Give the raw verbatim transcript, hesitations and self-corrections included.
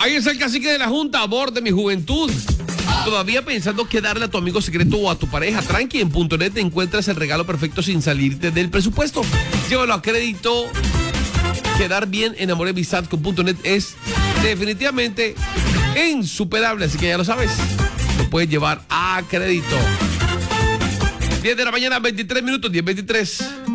Ahí es el cacique de la Junta, amor de mi juventud. ¿Todavía pensando qué darle a tu amigo secreto o a tu pareja? Tranqui, en punto net encuentras el regalo perfecto sin salirte del presupuesto. Llévalo a crédito. Quedar bien en Amor y Amistad con punto net es definitivamente insuperable, así que ya lo sabes. Lo puedes llevar a crédito. diez de la mañana, veintitrés minutos, diez veintitrés.